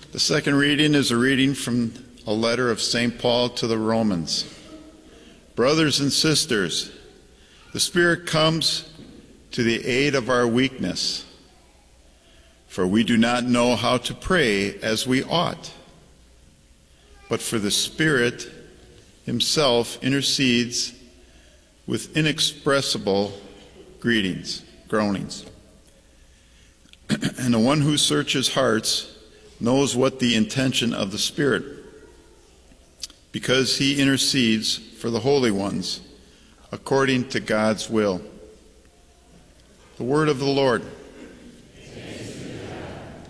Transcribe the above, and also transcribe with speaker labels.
Speaker 1: The second reading is a reading from a letter of St. Paul to the Romans. Brothers and sisters, the Spirit comes to the aid of our weakness, for we do not know how to pray as we ought. But for the Spirit himself intercedes with inexpressible groanings. And the one who searches hearts knows what the intention of the Spirit, because he intercedes for the holy ones according to God's will. The word of the Lord.